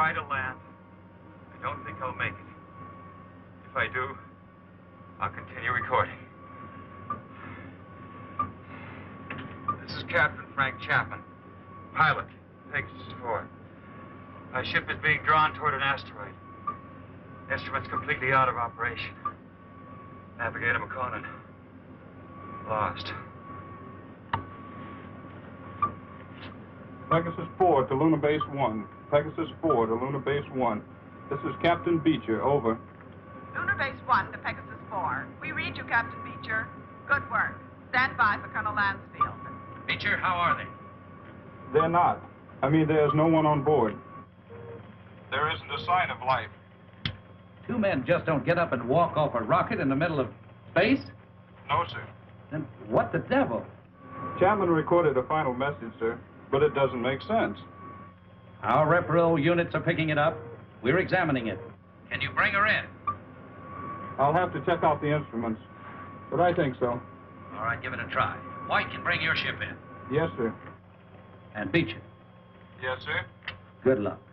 try to land. I don't think I'll make it. If I do, I'll continue recording. This is Captain Frank Chapman, pilot, Pegasus 4. My ship is being drawn toward an asteroid. Instruments completely out of operation. Navigator McConan, lost. Pegasus 4 to Lunar Base 1. Pegasus 4 to Lunar Base 1. This is Captain Beecher, over. Lunar Base 1 to Pegasus 4. We read you, Captain Beecher. Good work. Stand by for Colonel Lansfield. Beecher, how are they? They're not. I mean, there's no one on board. There isn't a sign of life. Two men just don't get up and walk off a rocket in the middle of space? No, sir. Then what the devil? Chapman recorded a final message, sir, but it doesn't make sense. Our repro units are picking it up. We're examining it. Can you bring her in? I'll have to check out the instruments, but I think so. All right, give it a try. White can bring your ship in. Yes, sir. And Beecher. Yes, sir. Good luck.